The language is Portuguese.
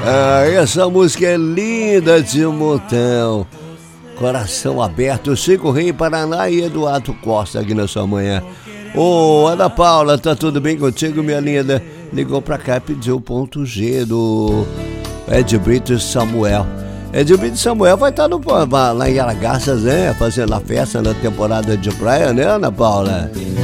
Essa música é linda de montão. Coração aberto, Chico Rei, Paraná e Eduardo Costa aqui na sua manhã. Ô, Ana Paula, tá tudo bem contigo, minha linda? Ligou pra cá e pediu o ponto G do Ed Brito e Samuel. Ed Brito e Samuel vai estar lá em Aragaças, né? Fazendo a festa na temporada de praia, né, Ana Paula?